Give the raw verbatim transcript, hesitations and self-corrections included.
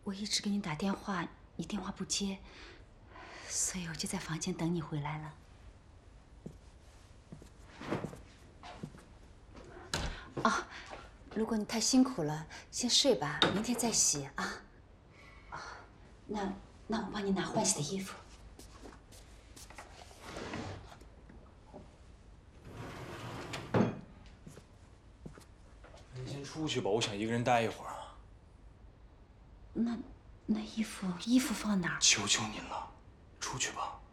我一直给你打电话，你电话不接，所以我就在房间等你回来了。啊，如果你太辛苦了，先睡吧，明天再洗啊。啊，那那我帮你拿换洗的衣服。 你先出去吧，我想一个人待一会儿。 那那衣服衣服放哪儿？ 求求您了，出去吧。